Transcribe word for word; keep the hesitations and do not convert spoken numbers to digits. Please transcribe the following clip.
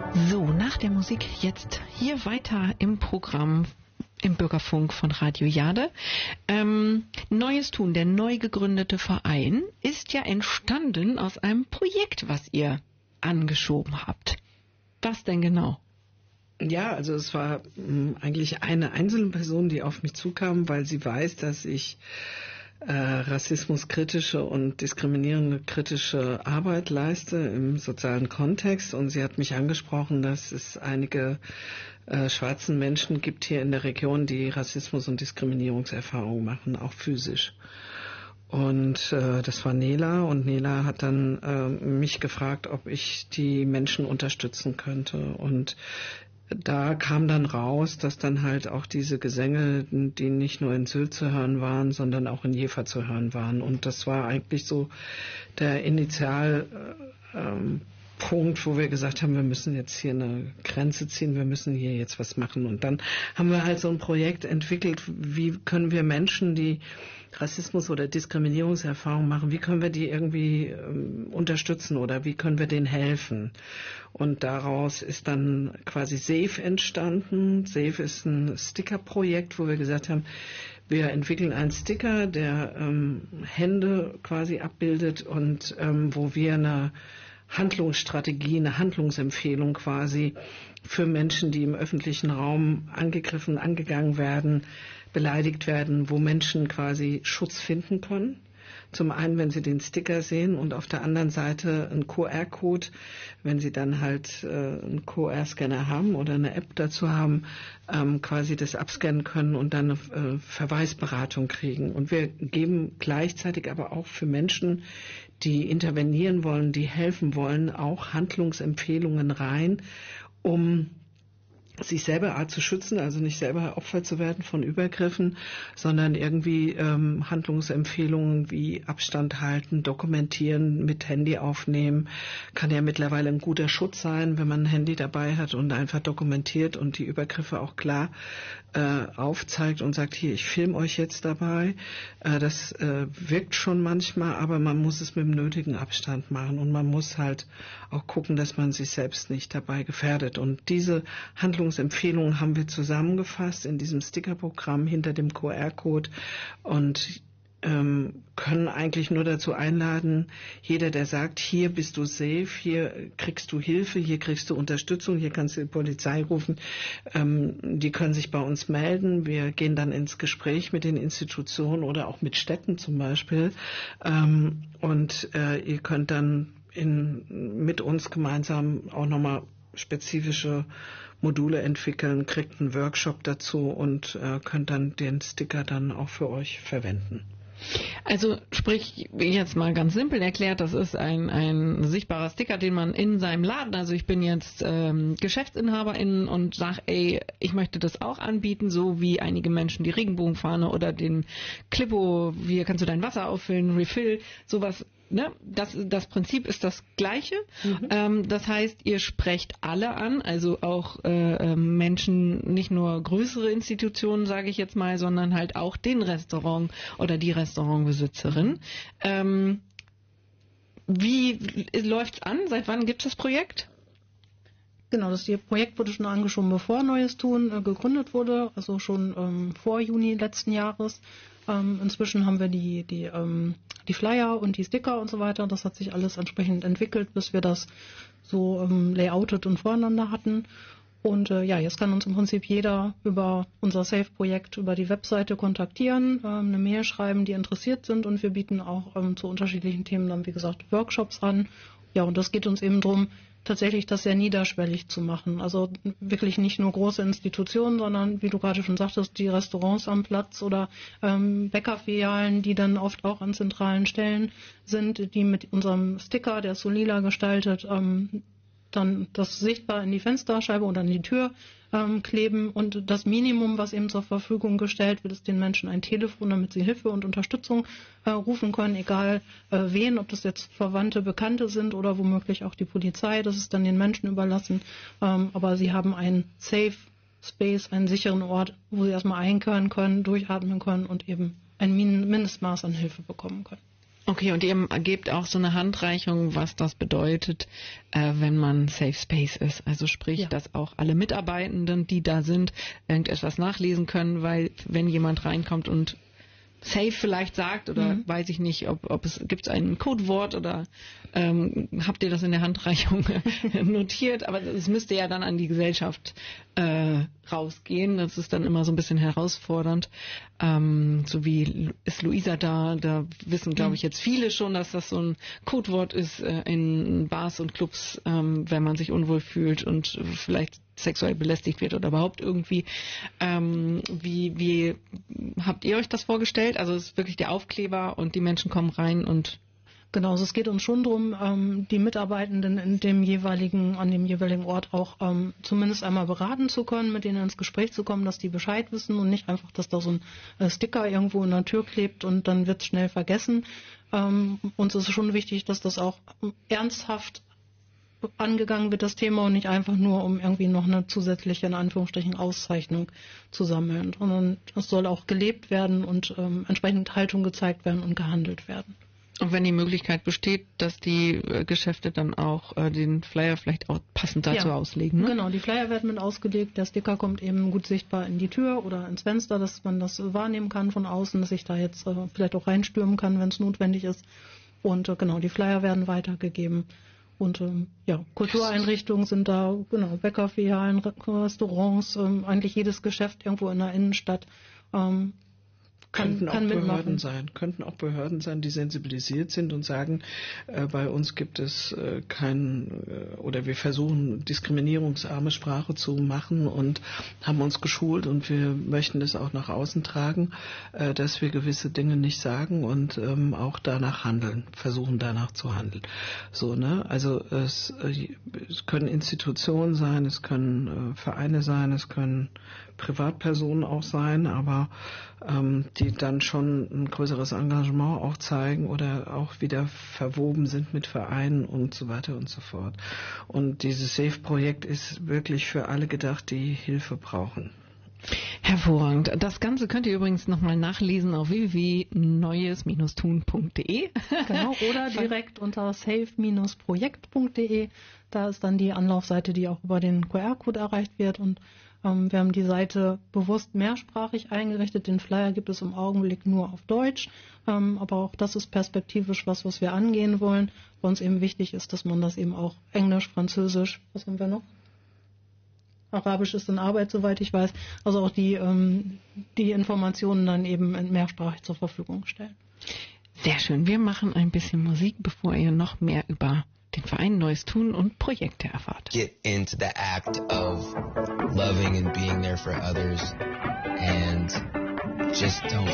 So, nach der Musik jetzt hier weiter im Programm im Bürgerfunk von Radio Jade. Ähm, Neues Tun, der neu gegründete Verein, ist ja entstanden aus einem Projekt, was ihr angeschoben habt. Was denn genau? Ja, also es war mh, eigentlich eine einzelne Person, die auf mich zukam, weil sie weiß, dass ich äh, rassismuskritische und diskriminierende kritische Arbeit leiste im sozialen Kontext, und sie hat mich angesprochen, dass es einige äh, schwarzen Menschen gibt hier in der Region, die Rassismus- und Diskriminierungserfahrungen machen, auch physisch. Und äh, das war Nela, und Nela hat dann äh, mich gefragt, ob ich die Menschen unterstützen könnte, und da kam dann raus, dass dann halt auch diese Gesänge, die nicht nur in Sylt zu hören waren, sondern auch in Jever zu hören waren. Und das war eigentlich so der Initialpunkt, äh, wo wir gesagt haben, wir müssen jetzt hier eine Grenze ziehen, wir müssen hier jetzt was machen. Und dann haben wir halt so ein Projekt entwickelt, wie können wir Menschen, die Rassismus- oder Diskriminierungserfahrungen machen, wie können wir die irgendwie ähm, unterstützen oder wie können wir denen helfen? Und daraus ist dann quasi Safe entstanden. Safe ist ein Sticker-Projekt, wo wir gesagt haben, wir entwickeln einen Sticker, der ähm, Hände quasi abbildet und ähm, wo wir eine Handlungsstrategie, eine Handlungsempfehlung quasi für Menschen, die im öffentlichen Raum angegriffen, angegangen werden, beleidigt werden, wo Menschen quasi Schutz finden können. Zum einen, wenn sie den Sticker sehen, und auf der anderen Seite ein Q R-Code, wenn sie dann halt äh, einen Q R-Scanner haben oder eine App dazu haben, ähm, quasi das abscannen können und dann eine äh, Verweisberatung kriegen. Und wir geben gleichzeitig aber auch für Menschen, die intervenieren wollen, die helfen wollen, auch Handlungsempfehlungen rein, um sich selber Art zu schützen, also nicht selber Opfer zu werden von Übergriffen, sondern irgendwie ähm, Handlungsempfehlungen wie Abstand halten, dokumentieren, mit Handy aufnehmen. Kann ja mittlerweile ein guter Schutz sein, wenn man ein Handy dabei hat und einfach dokumentiert und die Übergriffe auch klar äh, aufzeigt und sagt, hier, ich filme euch jetzt dabei. Äh, das äh, wirkt schon manchmal, aber man muss es mit dem nötigen Abstand machen, und man muss halt auch gucken, dass man sich selbst nicht dabei gefährdet. Und diese Handlungsempfehlungen haben wir zusammengefasst in diesem Stickerprogramm hinter dem Q R-Code und ähm, können eigentlich nur dazu einladen, jeder, der sagt, hier bist du safe, hier kriegst du Hilfe, hier kriegst du Unterstützung, hier kannst du die Polizei rufen, ähm, die können sich bei uns melden. Wir gehen dann ins Gespräch mit den Institutionen oder auch mit Städten zum Beispiel, ähm, und äh, ihr könnt dann in, mit uns gemeinsam auch nochmal spezifische Module entwickeln, kriegt einen Workshop dazu und äh, könnt dann den Sticker dann auch für euch verwenden. Also sprich, jetzt mal ganz simpel erklärt, das ist ein, ein sichtbarer Sticker, den man in seinem Laden, also ich bin jetzt ähm, Geschäftsinhaberin und sage, ey, ich möchte das auch anbieten, so wie einige Menschen die Regenbogenfahne oder den Clippo, wie kannst du dein Wasser auffüllen, Refill, sowas. Ne, das, das Prinzip ist das gleiche. Mhm. Ähm, das heißt, ihr sprecht alle an, also auch äh, Menschen, nicht nur größere Institutionen, sage ich jetzt mal, sondern halt auch den Restaurant oder die Restaurantbesitzerin. Ähm, wie läuft's an? Seit wann gibt es das Projekt? Genau, das Projekt wurde schon angeschoben, bevor Neues Tun äh, gegründet wurde, also schon ähm, vor Juni letzten Jahres. Ähm, inzwischen haben wir die, die, ähm, die Flyer und die Sticker und so weiter. Das hat sich alles entsprechend entwickelt, bis wir das so ähm, layoutet und voreinander hatten. Und äh, ja, jetzt kann uns im Prinzip jeder über unser Safe-Projekt, über die Webseite kontaktieren, ähm, eine Mail schreiben, die interessiert sind, und wir bieten auch ähm, zu unterschiedlichen Themen dann, wie gesagt, Workshops an. Ja, und das geht uns eben drum, tatsächlich das sehr niederschwellig zu machen. Also wirklich nicht nur große Institutionen, sondern, wie du gerade schon sagtest, die Restaurants am Platz oder ähm, Bäckerfilialen, die dann oft auch an zentralen Stellen sind, die mit unserem Sticker, der ist so lila gestaltet, ähm, dann das sichtbar in die Fensterscheibe oder an die Tür ähm, kleben, und das Minimum, was eben zur Verfügung gestellt wird, ist den Menschen ein Telefon, damit sie Hilfe und Unterstützung äh, rufen können, egal äh, wen, ob das jetzt Verwandte, Bekannte sind oder womöglich auch die Polizei, das ist dann den Menschen überlassen, ähm, aber sie haben einen Safe Space, einen sicheren Ort, wo sie erstmal einkehren können, durchatmen können und eben ein Mindestmaß an Hilfe bekommen können. Okay, und ihr gebt auch so eine Handreichung, was das bedeutet, äh, wenn man Safe Space ist. Also sprich, ja. dass auch alle Mitarbeitenden, die da sind, irgendetwas nachlesen können, weil wenn jemand reinkommt und Safe vielleicht sagt oder mhm. weiß ich nicht, ob, ob es gibt ein Codewort oder ähm, habt ihr das in der Handreichung notiert, aber es müsste ja dann an die Gesellschaft äh, rausgehen. Das ist dann immer so ein bisschen herausfordernd. Ähm, so wie ist Luisa da, da wissen glaube ich jetzt viele schon, dass das so ein Codewort ist äh, in Bars und Clubs, ähm, wenn man sich unwohl fühlt und vielleicht sexuell belästigt wird oder überhaupt irgendwie. Ähm, wie, wie habt ihr euch das vorgestellt? Also es ist wirklich der Aufkleber und die Menschen kommen rein und Genau, also es geht uns schon darum, ähm, die Mitarbeitenden in dem jeweiligen, an dem jeweiligen Ort auch ähm, zumindest einmal beraten zu können, mit denen ins Gespräch zu kommen, dass die Bescheid wissen und nicht einfach, dass da so ein äh, Sticker irgendwo in der Tür klebt und dann wird es schnell vergessen. Ähm, uns ist schon wichtig, dass das auch ernsthaft angegangen wird, das Thema, und nicht einfach nur, um irgendwie noch eine zusätzliche, in Anführungsstrichen, Auszeichnung zu sammeln, sondern es soll auch gelebt werden und ähm, entsprechend Haltung gezeigt werden und gehandelt werden. Und wenn die Möglichkeit besteht, dass die äh, Geschäfte dann auch äh, den Flyer vielleicht auch passend dazu ja, auslegen. Ne? Genau, die Flyer werden mit ausgelegt, der Sticker kommt eben gut sichtbar in die Tür oder ins Fenster, dass man das wahrnehmen kann von außen, dass ich da jetzt äh, vielleicht auch reinstürmen kann, wenn es notwendig ist. Und äh, genau, die Flyer werden weitergegeben. Und ähm, ja, Kultureinrichtungen sind da, genau, Bäckerfilialen, Restaurants, ähm, eigentlich jedes Geschäft irgendwo in der Innenstadt ähm, kann, könnten kann auch mitmachen. Behörden sein, könnten auch Behörden sein, die sensibilisiert sind und sagen, äh, bei uns gibt es äh, kein äh, oder wir versuchen diskriminierungsarme Sprache zu machen und haben uns geschult und wir möchten das auch nach außen tragen, äh, dass wir gewisse Dinge nicht sagen und ähm, auch danach handeln, versuchen danach zu handeln. So, ne? Also es, äh, es können Institutionen sein, es können äh, Vereine sein, es können Privatpersonen auch sein, aber ähm, die dann schon ein größeres Engagement auch zeigen oder auch wieder verwoben sind mit Vereinen und so weiter und so fort. Und dieses SAFE-Projekt ist wirklich für alle gedacht, die Hilfe brauchen. Hervorragend. Das Ganze könnt ihr übrigens nochmal nachlesen auf w w w punkt neues Bindestrich tun punkt d e. Genau, oder direkt unter safe Bindestrich projekt punkt d e. Da ist dann die Anlaufseite, die auch über den Q R-Code erreicht wird, und ähm, wir haben die Seite bewusst mehrsprachig eingerichtet. Den Flyer gibt es im Augenblick nur auf Deutsch, ähm, aber auch das ist perspektivisch was, was wir angehen wollen. Bei uns eben wichtig ist, dass man das eben auch Englisch, Französisch, was haben wir noch? Arabisch ist in Arbeit, soweit ich weiß. Also auch die, ähm, die Informationen dann eben mehrsprachig zur Verfügung stellen. Sehr schön. Wir machen ein bisschen Musik, bevor ihr noch mehr über den Verein Neues Tun und Projekte erfahrt. Get into the act of loving and being there for others and just don't